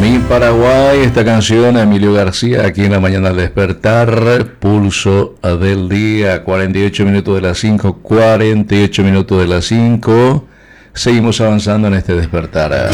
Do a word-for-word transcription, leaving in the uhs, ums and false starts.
Mi Paraguay, esta canción, Emilio García, aquí en la mañana al despertar, pulso del día, cuarenta y ocho minutos de las cinco, cuarenta y ocho minutos de las cinco, seguimos avanzando en este despertar.